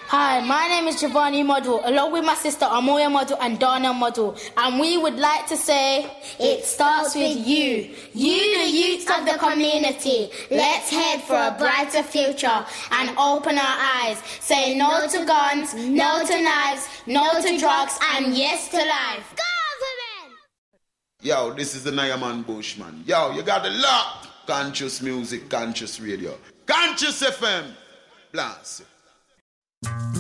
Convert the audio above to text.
Hi, my name is Giovanni Model, along with my sister Amoya Model and Dana Model, and we would like to say, it starts with you. You, the youth of the community. Let's head for a brighter future and open our eyes. Say no to guns, no to knives, no to drugs, and yes to life. Government! Yo, this is the Nyaman Bushman. Yo, you got the lock. Conscious music, conscious radio. Conscious FM. Blast.